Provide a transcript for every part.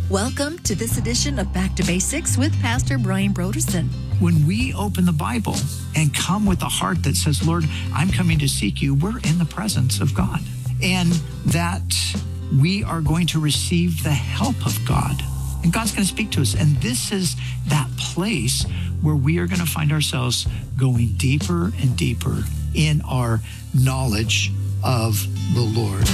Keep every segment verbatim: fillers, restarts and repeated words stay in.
Welcome to this edition of Back to Basics with Pastor Brian Broderson. When we open the Bible and come with a heart that says, Lord, I'm coming to seek you, we're in the presence of God. And that we are going to receive the help of God. And God's going to speak to us. And this is that place where we are going to find ourselves going deeper and deeper in our knowledge of the Lord.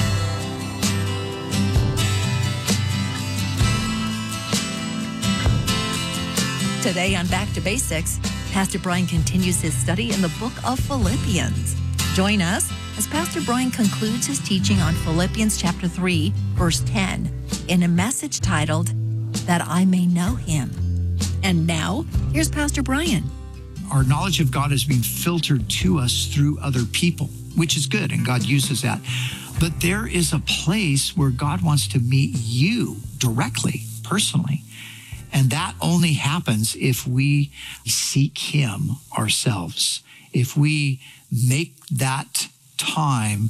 Today on Back to Basics, Pastor Brian continues his study in the book of Philippians. Join us as Pastor Brian concludes his teaching on Philippians chapter three, verse ten, in a message titled, That I May Know Him. And now, here's Pastor Brian. Our knowledge of God is being filtered to us through other people, which is good, and God uses that. But there is a place where God wants to meet you directly, personally. And that only happens if we seek him ourselves, if we make that time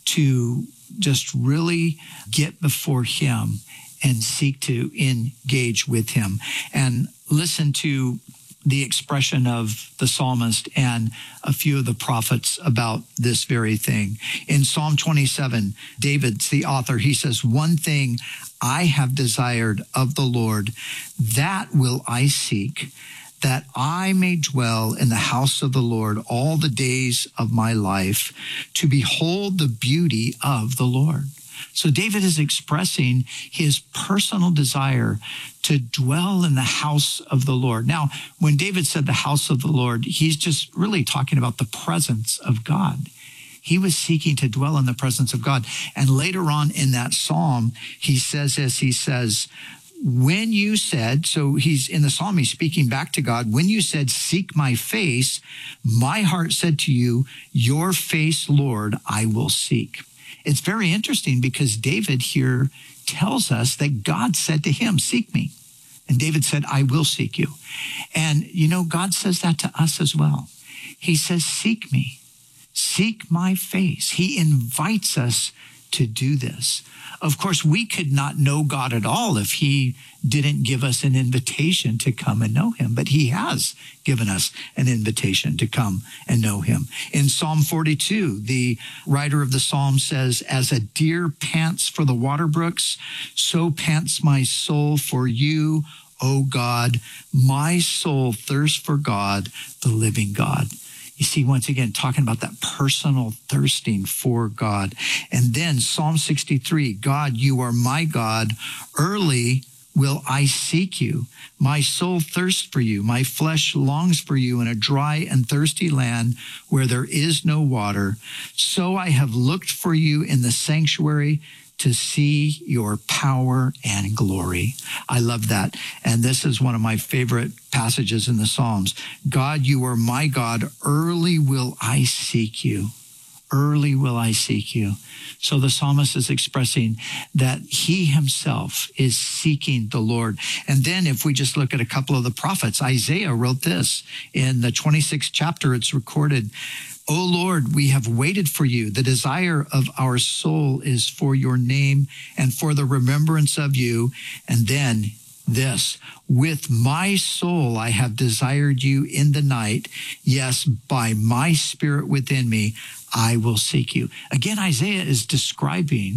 to just really get before him and seek to engage with him. And listen to the expression of the psalmist and a few of the prophets about this very thing. In Psalm twenty-seven, David's the author. He says, one thing I have desired of the Lord, that will I seek, that I may dwell in the house of the Lord all the days of my life, to behold the beauty of the Lord. So David is expressing his personal desire to dwell in the house of the Lord. Now, when David said the house of the Lord, he's just really talking about the presence of God. He was seeking to dwell in the presence of God. And later on in that psalm, he says this, he says, when you said, so he's in the psalm, he's speaking back to God, when you said, seek my face, my heart said to you, your face, Lord, I will seek. It's very interesting because David here tells us that God said to him, seek me. And David said, I will seek you. And, you know, God says that to us as well. He says, seek me, seek my face. He invites us to do this. Of course, we could not know God at all if he didn't give us an invitation to come and know him, but he has given us an invitation to come and know him. In Psalm forty-two, the writer of the psalm says, as a deer pants for the water brooks, so pants my soul for you, O God. My soul thirsts for God, the living God. You see, once again, talking about that personal thirsting for God. And then Psalm sixty-three, God, you are my God. Early will I seek you. My soul thirsts for you. My flesh longs for you in a dry and thirsty land where there is no water. So I have looked for you in the sanctuary to see your power and glory. I love that. And this is one of my favorite passages in the Psalms. God, you are my God. Early will I seek you. Early will I seek you. So the psalmist is expressing that he himself is seeking the Lord. And then if we just look at a couple of the prophets, Isaiah wrote this in the twenty-sixth chapter, it's recorded, O Lord, we have waited for you. The desire of our soul is for your name and for the remembrance of you. And then this, with my soul I have desired you in the night. Yes, by my spirit within me, I will seek you. Again, Isaiah is describing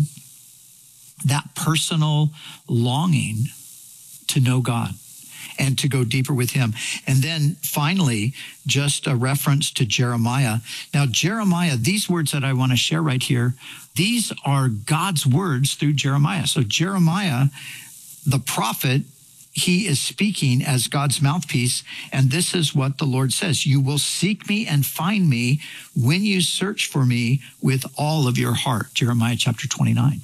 that personal longing to know God and to go deeper with him. And then finally, just a reference to Jeremiah. Now, Jeremiah, these words that I want to share right here, these are God's words through Jeremiah. So Jeremiah, the prophet, he is speaking as God's mouthpiece, and this is what the Lord says. You will seek me and find me when you search for me with all of your heart. Jeremiah chapter twenty-nine.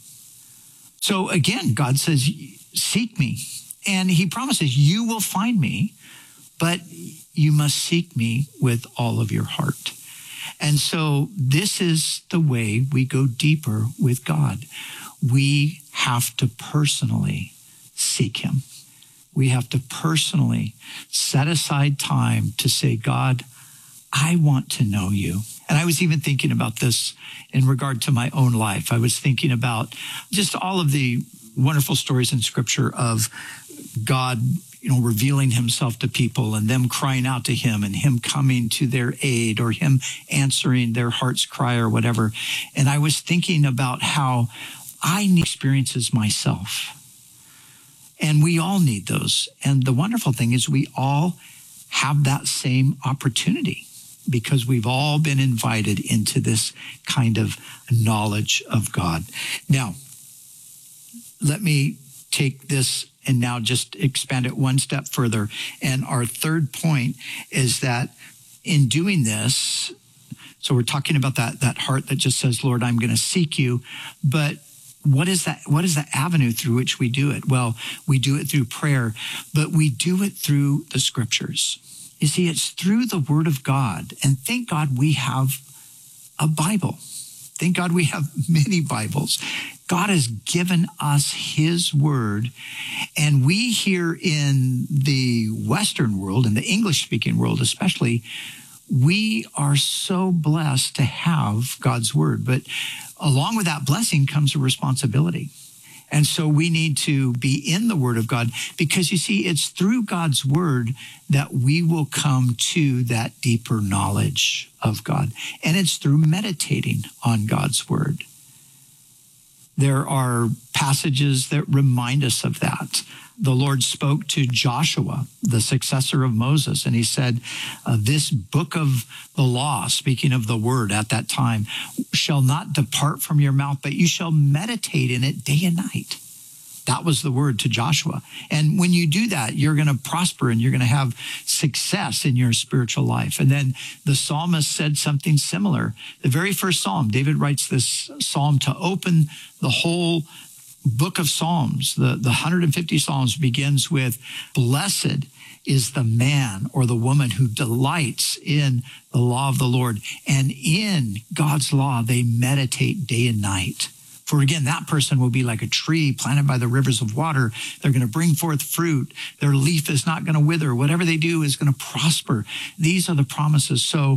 So again, God says, seek me. And he promises you will find me, but you must seek me with all of your heart. And so this is the way we go deeper with God. We have to personally seek him. We have to personally set aside time to say, God, I want to know you. And I was even thinking about this in regard to my own life. I was thinking about just all of the wonderful stories in Scripture of God, you know, revealing himself to people and them crying out to him and him coming to their aid or him answering their heart's cry or whatever. And I was thinking about how I need experiences myself. And we all need those. And the wonderful thing is we all have that same opportunity because we've all been invited into this kind of knowledge of God. Now, let me take this and now just expand it one step further. And our third point is that in doing this, so we're talking about that, that heart that just says, Lord, I'm going to seek you. But what is that? What is the avenue through which we do it? Well, we do it through prayer, but we do it through the Scriptures. You see, it's through the Word of God. And thank God we have a Bible. Thank God we have many Bibles. God has given us his word. And we here in the Western world, in the English-speaking world especially, we are so blessed to have God's word. But along with that blessing comes a responsibility. And so we need to be in the Word of God because, you see, it's through God's Word that we will come to that deeper knowledge of God. And it's through meditating on God's Word. There are passages that remind us of that. The Lord spoke to Joshua, the successor of Moses, and he said, uh, this book of the law, speaking of the word at that time, shall not depart from your mouth, but you shall meditate in it day and night. That was the word to Joshua. And when you do that, you're going to prosper and you're going to have success in your spiritual life. And then the psalmist said something similar. The very first psalm, David writes this psalm to open the whole book of Psalms. The, the one hundred fifty Psalms begins with, blessed is the man or the woman who delights in the law of the Lord. And in God's law, they meditate day and night. For again, that person will be like a tree planted by the rivers of water. They're going to bring forth fruit. Their leaf is not going to wither. Whatever they do is going to prosper. These are the promises. So,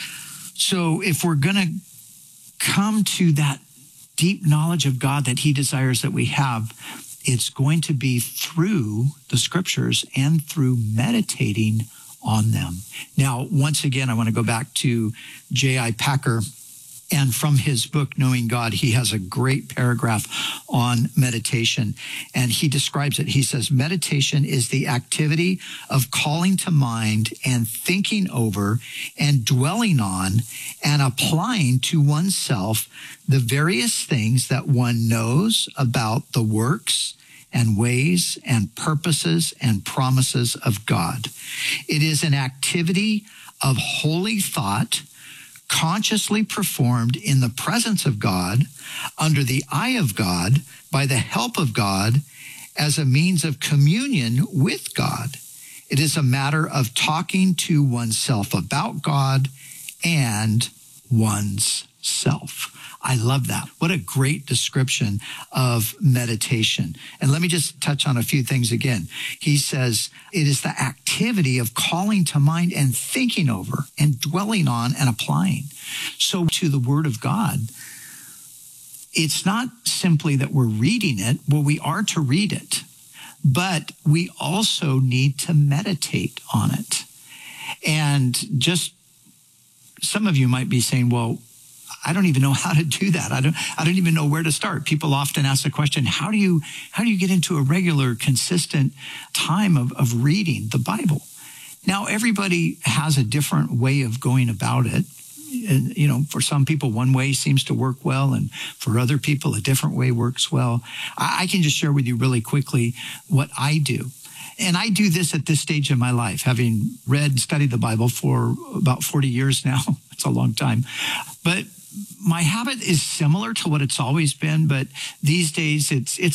so if we're going to come to that deep knowledge of God that he desires that we have, it's going to be through the Scriptures and through meditating on them. Now, once again, I want to go back to J I Packer. And from his book, Knowing God, he has a great paragraph on meditation. And he describes it. He says, meditation is the activity of calling to mind and thinking over and dwelling on and applying to oneself the various things that one knows about the works and ways and purposes and promises of God. It is an activity of holy thought, consciously performed in the presence of God, under the eye of God, by the help of God, as a means of communion with God. It is a matter of talking to oneself about God and one's self. I love that. What a great description of meditation. And let me just touch on a few things again. He says, it is the activity of calling to mind and thinking over and dwelling on and applying. So to the Word of God, it's not simply that we're reading it. Well, we are to read it, but we also need to meditate on it. And just some of you might be saying, well, I don't even know how to do that. I don't, I don't even know where to start. People often ask the question, how do you, how do you get into a regular, consistent time of, of reading the Bible? Now, everybody has a different way of going about it. And, you know, for some people, one way seems to work well, and for other people, a different way works well. I, I can just share with you really quickly what I do. And I do this at this stage of my life, having read and studied the Bible for about forty years now. It's a long time. But my habit is similar to what it's always been, but these days it's it's